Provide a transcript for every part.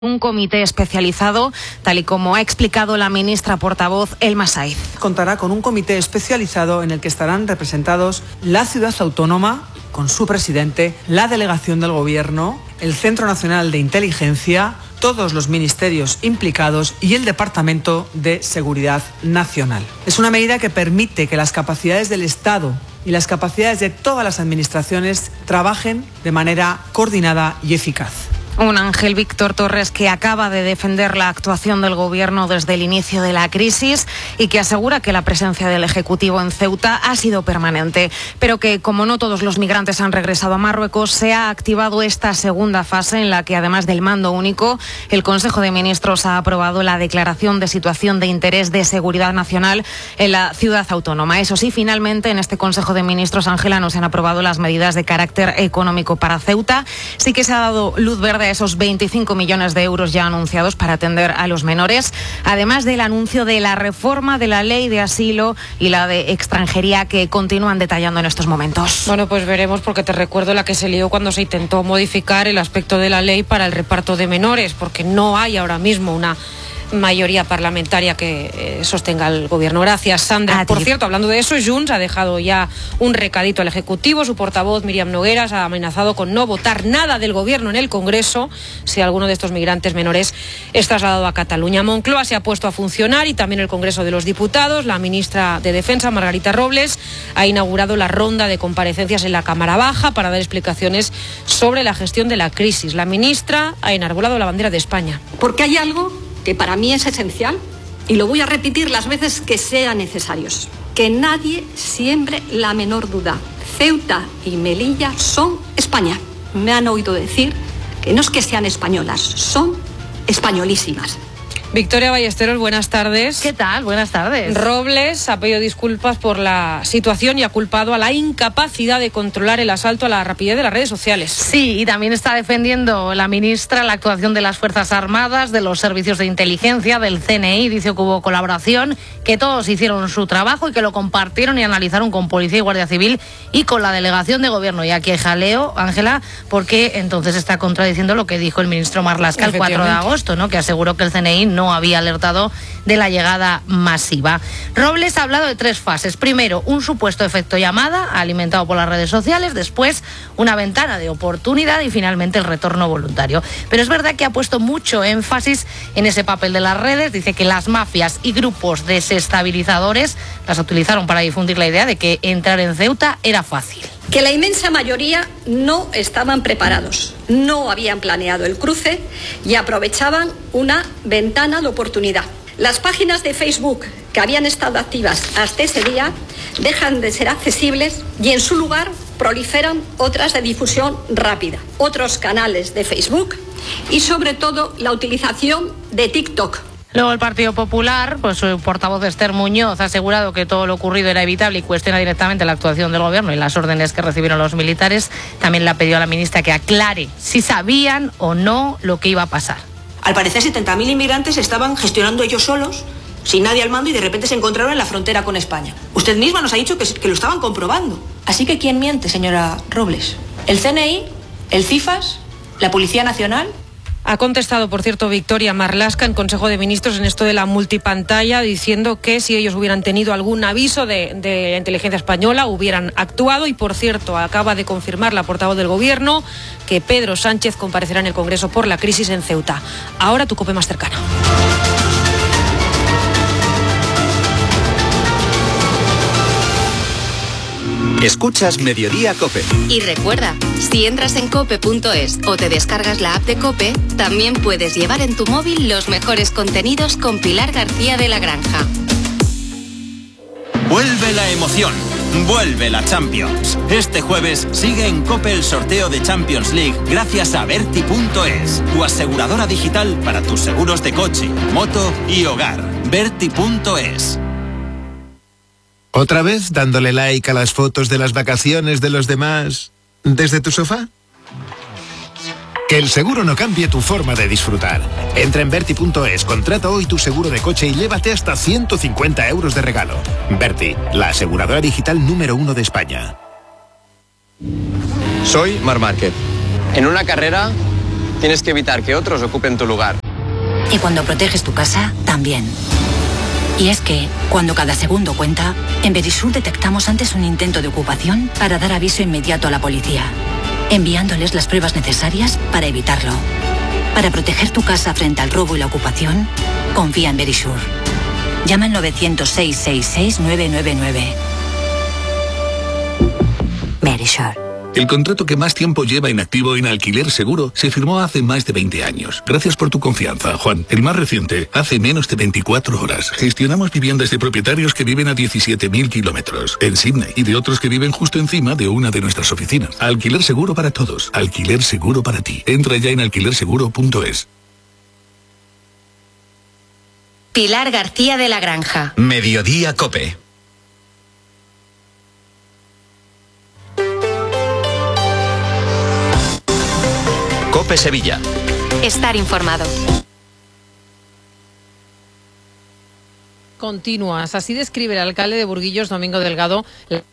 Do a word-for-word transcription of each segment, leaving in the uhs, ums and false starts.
Un comité especializado, tal y como ha explicado la ministra portavoz Elma Saiz. Contará con un comité especializado en el que estarán representados la ciudad autónoma, con su presidente, la delegación del Gobierno, el Centro Nacional de Inteligencia, todos los ministerios implicados y el Departamento de Seguridad Nacional. Es una medida que permite que las capacidades del Estado y las capacidades de todas las administraciones trabajen de manera coordinada y eficaz. Un Ángel Víctor Torres que acaba de defender la actuación del Gobierno desde el inicio de la crisis y que asegura que la presencia del Ejecutivo en Ceuta ha sido permanente, pero que, como no todos los migrantes han regresado a Marruecos, se ha activado esta segunda fase en la que, además del mando único, el Consejo de Ministros ha aprobado la declaración de situación de interés de seguridad nacional en la ciudad autónoma. Eso sí, finalmente, en este Consejo de Ministros, Ángela, no se han aprobado las medidas de carácter económico para Ceuta. Sí que se ha dado luz verde a esos veinticinco millones de euros ya anunciados para atender a los menores, además del anuncio de la reforma de la ley de asilo y la de extranjería que continúan detallando en estos momentos. Bueno, pues veremos, porque te recuerdo la que se lió cuando se intentó modificar el aspecto de la ley para el reparto de menores, porque no hay ahora mismo una mayoría parlamentaria que eh, sostenga el gobierno. Gracias, Sandra. Por cierto, hablando de eso, Junts ha dejado ya un recadito al Ejecutivo. Su portavoz, Míriam Nogueras, ha amenazado con no votar nada del gobierno en el Congreso si alguno de estos migrantes menores es trasladado a Cataluña. Moncloa se ha puesto a funcionar y también el Congreso de los Diputados. La ministra de Defensa, Margarita Robles, ha inaugurado la ronda de comparecencias en la Cámara Baja para dar explicaciones sobre la gestión de la crisis. La ministra ha enarbolado la bandera de España. Porque hay algo que para mí es esencial, y lo voy a repetir las veces que sean necesarios: que nadie siembre la menor duda. Ceuta y Melilla son España. Me han oído decir que no es que sean españolas, son españolísimas. Victoria Ballesteros, buenas tardes. ¿Qué tal? Buenas tardes. Robles ha pedido disculpas por la situación y ha culpado a la incapacidad de controlar el asalto a la rapidez de las redes sociales. Sí, y también está defendiendo la ministra la actuación de las Fuerzas Armadas, de los servicios de inteligencia, del C N I. Dice que hubo colaboración, que todos hicieron su trabajo y que lo compartieron y analizaron con Policía y Guardia Civil y con la delegación de Gobierno. Y aquí hay jaleo, Ángela, porque entonces está contradiciendo lo que dijo el ministro Marlaska el cuatro de agosto, ¿no? Que aseguró que el C N I no no había alertado de la llegada masiva. Robles ha hablado de tres fases. Primero, un supuesto efecto llamada alimentado por las redes sociales. Después, una ventana de oportunidad y finalmente el retorno voluntario. Pero es verdad que ha puesto mucho énfasis en ese papel de las redes. Dice que las mafias y grupos desestabilizadores las utilizaron para difundir la idea de que entrar en Ceuta era fácil. Que la inmensa mayoría no estaban preparados, no habían planeado el cruce y aprovechaban una ventana de oportunidad. Las páginas de Facebook que habían estado activas hasta ese día dejan de ser accesibles y en su lugar proliferan otras de difusión rápida, otros canales de Facebook y sobre todo la utilización de TikTok. Luego el Partido Popular, pues su portavoz Esther Muñoz ha asegurado que todo lo ocurrido era evitable y cuestiona directamente la actuación del Gobierno y las órdenes que recibieron los militares. También le ha pedido a la ministra que aclare si sabían o no lo que iba a pasar. Al parecer setenta mil inmigrantes estaban gestionando ellos solos, sin nadie al mando, y de repente se encontraron en la frontera con España. Usted misma nos ha dicho que, que lo estaban comprobando. Así que ¿quién miente, señora Robles? ¿El C N I? ¿El CIFAS? ¿La Policía Nacional? Ha contestado, por cierto, Victoria Marlaska en Consejo de Ministros en esto de la multipantalla, diciendo que si ellos hubieran tenido algún aviso de, de la inteligencia española, hubieran actuado. Y, por cierto, acaba de confirmar la portavoz del Gobierno que Pedro Sánchez comparecerá en el Congreso por la crisis en Ceuta. Ahora tu COPE más cercana. Escuchas Mediodía COPE. Y recuerda, si entras en cope punto es o te descargas la app de COPE, también puedes llevar en tu móvil los mejores contenidos con Pilar García de la Granja. Vuelve la emoción, vuelve la Champions. Este jueves sigue en COPE el sorteo de Champions League gracias a Berti punto es, tu aseguradora digital para tus seguros de coche, moto y hogar. Berti punto es. ¿Otra vez dándole like a las fotos de las vacaciones de los demás desde tu sofá? Que el seguro no cambie tu forma de disfrutar. Entra en Berti punto es, contrata hoy tu seguro de coche y llévate hasta ciento cincuenta euros de regalo. Berti, la aseguradora digital número uno de España. Soy Marc Márquez. En una carrera tienes que evitar que otros ocupen tu lugar. Y cuando proteges tu casa, también. Y es que, cuando cada segundo cuenta, en Verisur detectamos antes un intento de ocupación para dar aviso inmediato a la policía, enviándoles las pruebas necesarias para evitarlo. Para proteger tu casa frente al robo y la ocupación, confía en Verisur. Llama al novecientos seis seis seis nueve nueve nueve. Verisur. El contrato que más tiempo lleva inactivo en Alquiler Seguro se firmó hace más de veinte años. Gracias por tu confianza, Juan. El más reciente, hace menos de veinticuatro horas. Gestionamos viviendas de propietarios que viven a diecisiete mil kilómetros en Sydney y de otros que viven justo encima de una de nuestras oficinas. Alquiler Seguro para todos. Alquiler Seguro para ti. Entra ya en alquiler seguro punto es. Pilar García de la Granja. Mediodía Cope. Cope Sevilla. Estar informado. Continuas. Así describe el alcalde de Burguillos, Domingo Delgado,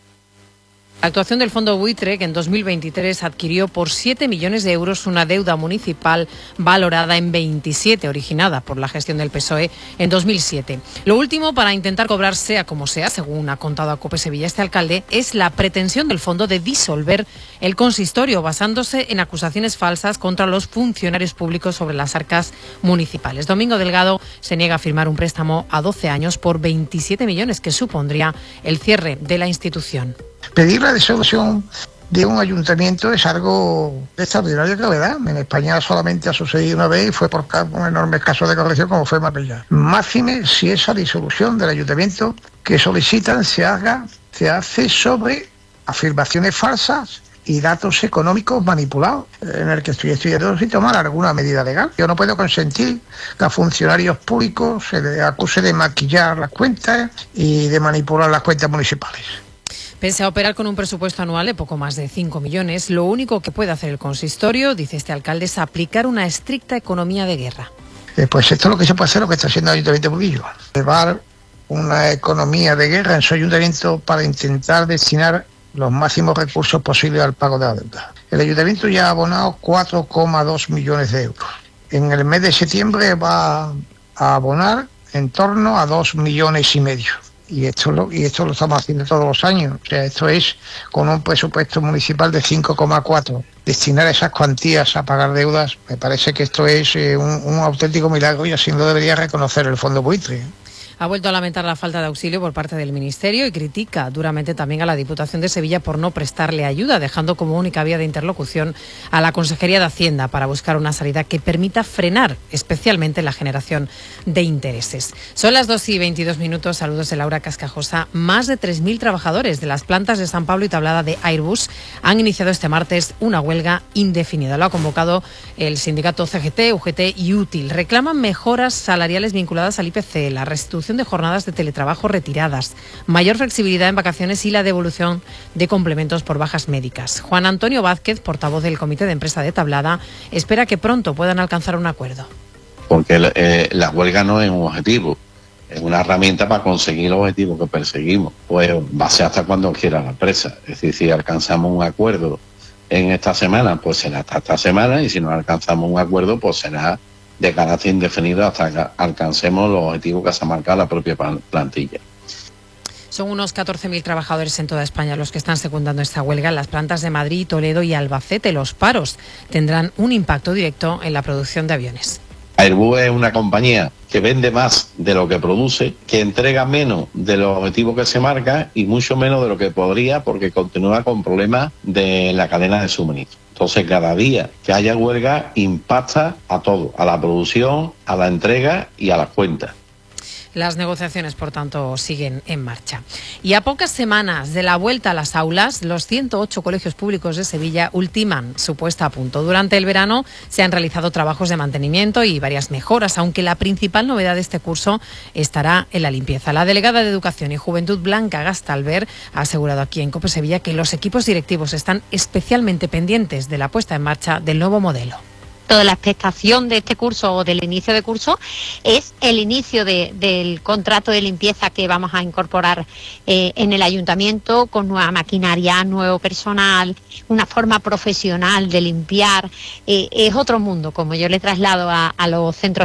la actuación del Fondo Buitre, que en dos mil veintitrés adquirió por siete millones de euros una deuda municipal valorada en veintisiete, originada por la gestión del P S O E en dos mil siete. Lo último, para intentar cobrar sea como sea, según ha contado a Cope Sevilla este alcalde, es la pretensión del fondo de disolver el consistorio, basándose en acusaciones falsas contra los funcionarios públicos sobre las arcas municipales. Domingo Delgado se niega a firmar un préstamo a doce años por veintisiete millones, que supondría el cierre de la institución. Pedir la disolución de un ayuntamiento es algo de extraordinaria gravedad. En España solamente ha sucedido una vez y fue por un enorme caso de corrección como fue Marbella. Máxime si esa disolución del ayuntamiento que solicitan se haga, se hace sobre afirmaciones falsas y datos económicos manipulados, en el que estoy estudiando si tomar alguna medida legal. Yo no puedo consentir que a funcionarios públicos se les acuse de maquillar las cuentas y de manipular las cuentas municipales. Pese a operar con un presupuesto anual de poco más de cinco millones, lo único que puede hacer el consistorio, dice este alcalde, es aplicar una estricta economía de guerra. Eh, pues esto es lo que se puede hacer, lo que está haciendo el Ayuntamiento de Burguillos. Llevar una economía de guerra en su ayuntamiento para intentar destinar los máximos recursos posibles al pago de la deuda. El Ayuntamiento ya ha abonado cuatro coma dos millones de euros. En el mes de septiembre va a abonar en torno a dos millones y medio. Y esto, lo, y esto lo estamos haciendo todos los años. O sea, esto es con un presupuesto municipal de cinco coma cuatro. Destinar esas cuantías a pagar deudas, me parece que esto es eh, un, un auténtico milagro y así lo debería reconocer el Fondo Buitre. Ha vuelto a lamentar la falta de auxilio por parte del Ministerio y critica duramente también a la Diputación de Sevilla por no prestarle ayuda, dejando como única vía de interlocución a la Consejería de Hacienda para buscar una salida que permita frenar especialmente la generación de intereses. Son las dos y veintidós minutos. Saludos de Laura Cascajosa. Más de tres mil trabajadores de las plantas de San Pablo y Tablada de Airbus han iniciado este martes una huelga indefinida. Lo ha convocado el sindicato C G T, U G T y Útil. Reclaman mejoras salariales vinculadas al I P C, la restitución de jornadas de teletrabajo retiradas, mayor flexibilidad en vacaciones y la devolución de complementos por bajas médicas. Juan Antonio Vázquez, portavoz del Comité de Empresa de Tablada, espera que pronto puedan alcanzar un acuerdo. Porque eh, la huelga no es un objetivo, es una herramienta para conseguir el objetivo que perseguimos. Pues va a ser hasta cuando quiera la empresa. Es decir, si alcanzamos un acuerdo en esta semana, pues será hasta esta semana, y si no alcanzamos un acuerdo, pues será de carácter indefinido hasta que alcancemos los objetivos que se ha marcado la propia plantilla. Son unos catorce mil trabajadores en toda España los que están secundando esta huelga en las plantas de Madrid, Toledo y Albacete. Los paros tendrán un impacto directo en la producción de aviones. Airbus es una compañía que vende más de lo que produce, que entrega menos de los objetivos que se marca y mucho menos de lo que podría, porque continúa con problemas de la cadena de suministro. Entonces, cada día que haya huelga impacta a todo, a la producción, a la entrega y a las cuentas. Las negociaciones, por tanto, siguen en marcha. Y a pocas semanas de la vuelta a las aulas, los ciento ocho colegios públicos de Sevilla ultiman su puesta a punto. Durante el verano se han realizado trabajos de mantenimiento y varias mejoras, aunque la principal novedad de este curso estará en la limpieza. La delegada de Educación y Juventud, Blanca Gastalver, ha asegurado aquí en COPE Sevilla que los equipos directivos están especialmente pendientes de la puesta en marcha del nuevo modelo. Toda la expectación de este curso o del inicio de curso es el inicio de, del contrato de limpieza que vamos a incorporar eh, en el ayuntamiento, con nueva maquinaria, nuevo personal, una forma profesional de limpiar. Eh, es otro mundo, como yo le traslado a, a los centros